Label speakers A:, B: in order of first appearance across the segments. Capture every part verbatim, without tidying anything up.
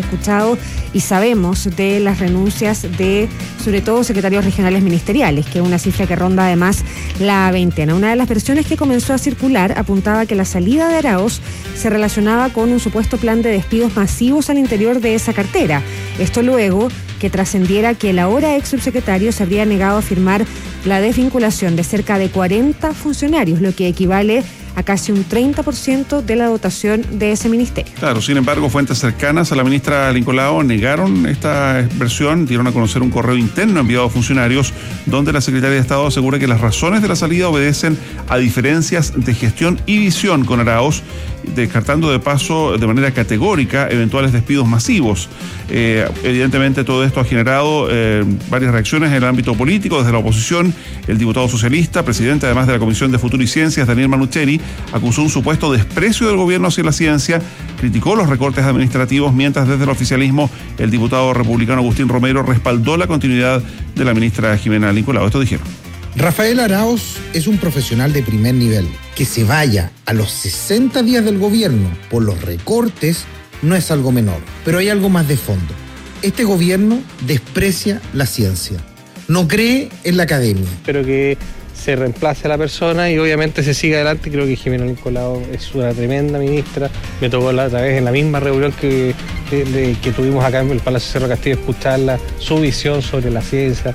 A: escuchado y sabemos de las renuncias de, sobre todo, secretarios regionales ministeriales, que es una cifra que ronda además la veintena. Una de las versiones que comenzó a circular apuntaba que la salida de Araoz se relacionaba con un supuesto plan de despidos masivos al interior de esa cartera. Esto luego que trascendiera que el ahora ex subsecretario se habría negado a firmar la desvinculación de cerca de cuarenta funcionarios, lo que equivale a casi un treinta por ciento de la dotación de ese ministerio.
B: Claro, sin embargo, fuentes cercanas a la ministra Lincoln Lagos negaron esta versión, dieron a conocer un correo interno enviado a funcionarios donde la secretaria de Estado asegura que las razones de la salida obedecen a diferencias de gestión y visión con Araoz, descartando de paso de manera categórica eventuales despidos masivos. Eh, evidentemente todo esto ha generado eh, varias reacciones en el ámbito político. Desde la oposición, el diputado socialista, presidente además de la Comisión de Futuro y Ciencias, Daniel Manucheri, acusó un supuesto desprecio del gobierno hacia la ciencia, criticó los recortes administrativos, mientras desde el oficialismo el diputado republicano Agustín Romero respaldó la continuidad de la ministra Jimena Lincoln Lagos. Esto dijeron:
C: Rafael Araoz es un profesional de primer nivel. Que se vaya a los sesenta días del gobierno por los recortes no es algo menor, pero hay algo más de fondo. Este gobierno desprecia la ciencia, no cree en la academia.
D: Pero que se reemplace a la persona y obviamente se siga adelante. Creo que Jimena Lincoln Lagos es una tremenda ministra. Me tocó la otra vez en la misma reunión que, de, de, que tuvimos acá en el Palacio Cerro Castillo escucharla, su visión sobre la ciencia.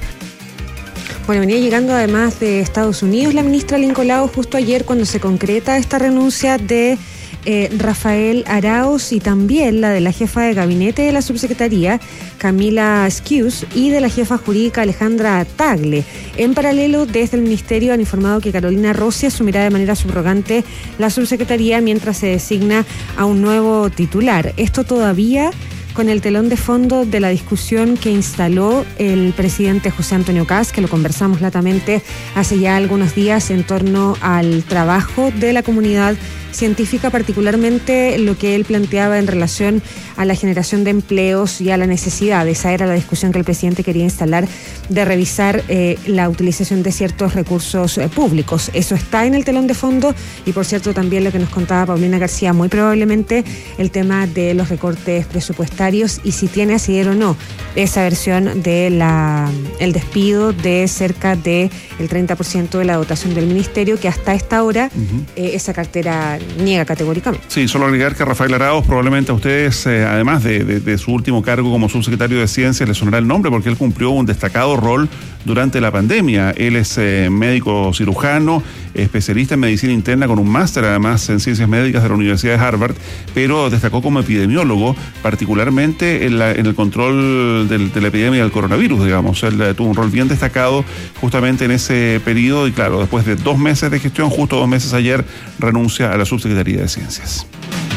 A: Bueno, venía llegando además de Estados Unidos la ministra Lincoln Lagos justo ayer cuando se concreta esta renuncia de eh, Rafael Araoz y también la de la jefa de gabinete de la subsecretaría, Camila Schius, y de la jefa jurídica Alejandra Tagle. En paralelo, desde el ministerio han informado que Carolina Rossi asumirá de manera subrogante la subsecretaría mientras se designa a un nuevo titular. Esto todavía con el telón de fondo de la discusión que instaló el presidente José Antonio Kast, que lo conversamos latamente hace ya algunos días en torno al trabajo de la comunidad científica, particularmente lo que él planteaba en relación a la generación de empleos y a la necesidad. Esa era la discusión que el presidente quería instalar, de revisar eh, la utilización de ciertos recursos eh, públicos. Eso está en el telón de fondo y, por cierto, también lo que nos contaba Paulina García, muy probablemente el tema de los recortes presupuestarios y si tiene asidero o no esa versión de la el despido de cerca del treinta por ciento de la dotación del ministerio, que hasta esta hora uh-huh. eh, esa cartera niega categóricamente.
B: Sí, solo agregar que Rafael Araoz, probablemente a ustedes, eh, además de, de, de su último cargo como subsecretario de Ciencias, les sonará el nombre porque él cumplió un destacado rol durante la pandemia. Él es eh, médico cirujano, especialista en medicina interna con un máster además en ciencias médicas de la Universidad de Harvard, pero destacó como epidemiólogo, particularmente en, la, en el control del, de la epidemia del coronavirus, digamos. Él eh, tuvo un rol bien destacado justamente en ese periodo y claro, después de dos meses de gestión, justo dos meses ayer, renuncia a la subsecretaría de Ciencias.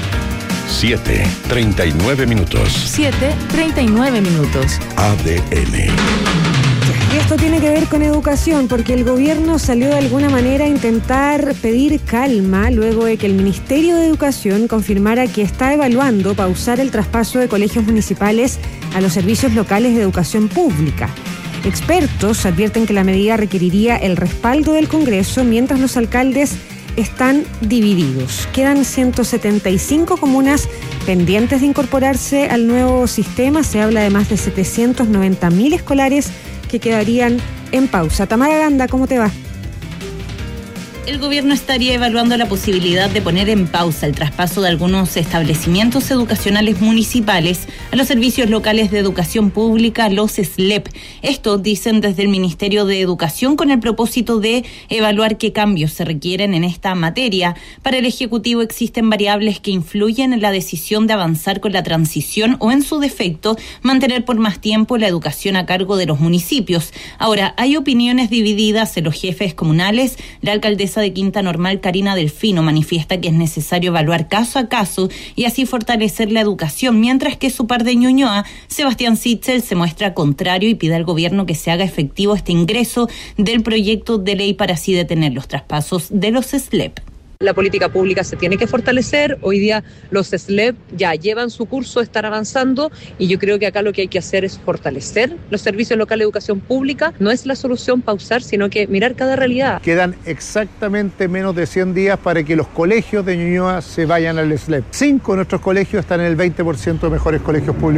E: siete, treinta y nueve minutos.
F: siete, treinta y nueve minutos.
E: A D N.
A: Y esto tiene que ver con educación, porque el gobierno salió de alguna manera a intentar pedir calma luego de que el Ministerio de Educación confirmara que está evaluando pausar el traspaso de colegios municipales a los servicios locales de educación pública. Expertos advierten que la medida requeriría el respaldo del Congreso, mientras los alcaldes están divididos. Quedan ciento setenta y cinco comunas pendientes de incorporarse al nuevo sistema. Se habla de más de setecientos noventa mil escolares que quedarían en pausa. Tamara Ganda, ¿cómo te va?
G: El gobierno estaría evaluando la posibilidad de poner en pausa el traspaso de algunos establecimientos educacionales municipales a los servicios locales de educación pública, los S L E P. Esto dicen desde el Ministerio de Educación con el propósito de evaluar qué cambios se requieren en esta materia. Para el Ejecutivo existen variables que influyen en la decisión de avanzar con la transición o, en su defecto, mantener por más tiempo la educación a cargo de los municipios. Ahora, hay opiniones divididas en los jefes comunales. La alcaldesa de Quinta Normal, Karina Delfino, manifiesta que es necesario evaluar caso a caso y así fortalecer la educación, mientras que su par de Ñuñoa, Sebastián Sichel, se muestra contrario y pide al gobierno que se haga efectivo este ingreso del proyecto de ley para así detener los traspasos de los S L E P.
H: La política pública se tiene que fortalecer. Hoy día los S L E P ya llevan su curso, están avanzando y yo creo que acá lo que hay que hacer es fortalecer los servicios locales de educación pública. No es la solución pausar, sino que mirar cada realidad.
I: Quedan exactamente menos de cien días para que los colegios de Ñuñoa se vayan al S L E P. Cinco de nuestros colegios están en el veinte por ciento de mejores colegios públicos.